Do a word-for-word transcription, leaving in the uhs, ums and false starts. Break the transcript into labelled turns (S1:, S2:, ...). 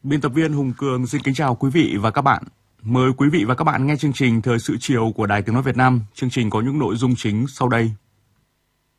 S1: Biên tập viên Hùng Cường xin kính chào quý vị và các bạn. Mời quý vị và các bạn nghe chương trình Thời sự chiều của Đài Tiếng nói Việt Nam. Chương trình có những nội dung chính sau đây.